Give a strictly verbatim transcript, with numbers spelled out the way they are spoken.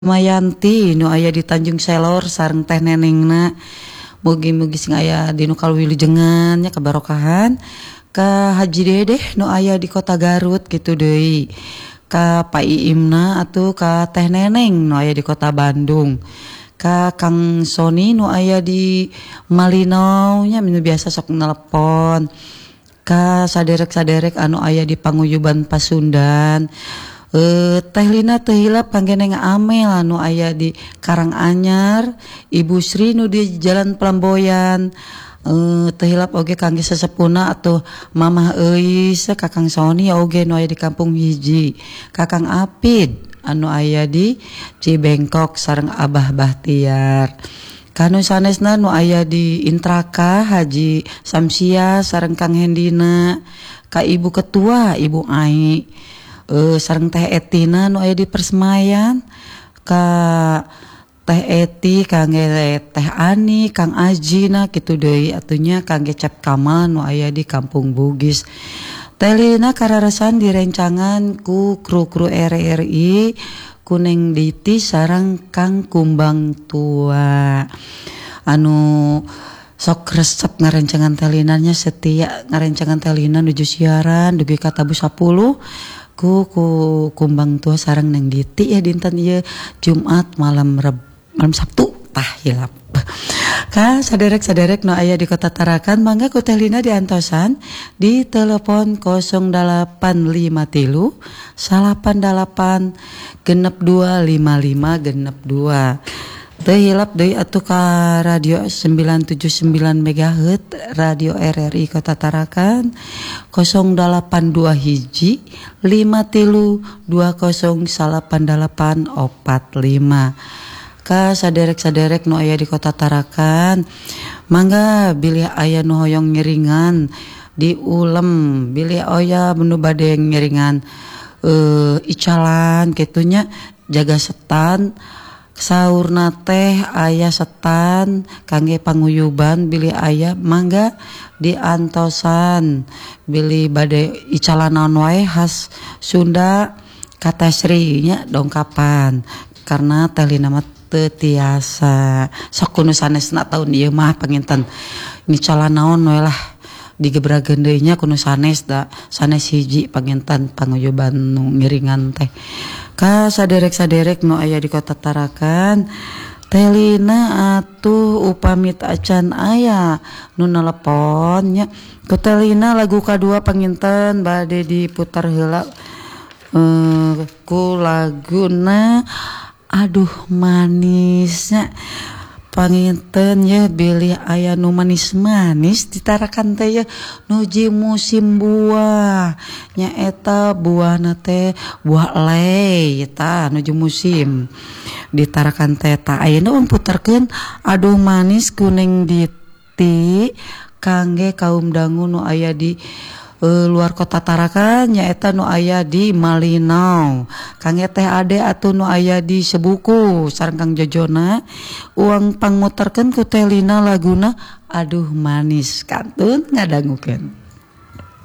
Mayanti nu aya di Tanjung Selor sareng teh nenengna mugi-mugi sing aya di nu kaluwilujengan nya kabarokahan ka Haji Dedeh nu aya di Kota Garut kitu deui ka Pak Iimna atuh ka teh neneng nu aya di Kota Bandung ka Kang Soni nu aya di Malinau nya nu biasa sok nelepon ka saderek-saderek anu aya di Panguyuban Pasundan. Uh, Teh Lina teu hilap panggeneng Amel anu aya di Karanganyar, Ibu Sri nu di Jalan Pelamboyan, uh, teu hilap oge kangge sesepuna atau Mamah Eis, Kakang Soni oge nu aya di Kampung Hiji, Kakang Apid anu aya di Cibengkok sareng Abah Bahtiar. Kanu sanesna nu aya di Intraka Haji Samsia sareng Kang Hendina, ka Ibu Ketua Ibu Ai. Uh, sareng Teh Etina nu aya di Persemayan ka Teh Eti kangge Teh Ani Kang Ajina kitu deui atunya kangge Cap Kamal nu aya di Kampung Bugis. Teh Lina kararasan direncangan ku kru-kru R R I Kuneng Diti sareng Kang Kumbang Tua anu sok resep ngarencangan Teh Linanya setia ngarencangan Teh Lina nuju siaran dugi ka tabu sapuluh ku ku Kumbang Tua sareng Neng Diti ya dinten ieu Jumat malam Reb, malam Sabtu tah hilap. Ka saderek-saderek nu aya di Kota Tarakan mangga ku Teh Lina diantosan di telepon nol delapan lima tilu salapan delapan genep dua lima lima genep dua. Teu hilap deui atuh ka radio sembilan tujuh sembilan megahertz radio R R I Kota Tarakan nol delapan dua hiji lima tilu dua nol salapan delapan opat lima. Ka saderek-saderek nu aya di Kota Tarakan mangga bilih aya nu hoyong ngiringan di Ulem bilih aya nu bade ngiringan uh, icalan kitunya jaga setan saurna teh aya setan kangge panguyuban bilih aya mangga diantosan bilih bade icalanan wae khas Sunda kata Sri nya dongkapan karena Teh Lina mah teu tiasa sok kuno sanesna taun ieu mah panginten nicalan naon we lah digebrageun deui nya kuno sanes da sanes hiji panginten panguyuban nu ngiringan teh. Ka saderek-saderek nu aya di Kota Tarakan Teh Lina atuh upami acan aya nu nelepon nya ku Teh Lina lagu kadua panginten bade diputar heula uh, ku laguna aduh manisnya panginten ya bilih aya nu manis-manis ditarakan teh ya nuji musim buah nya eta buahna teh buah lei eta nuju musim ditarakan teh ta ayeuna urang puterkeun aduh manis kuning Diti kangge kaum dangu nu aya di Uh, luar Kota Tarakan nyaeta nu aya di Malinau kangge Teh Ade atuh nu aya di Sebuku sareng Kang Jojona uang pangmuterkeun ku Teh Lina laguna aduh manis kantun ngadangukeun.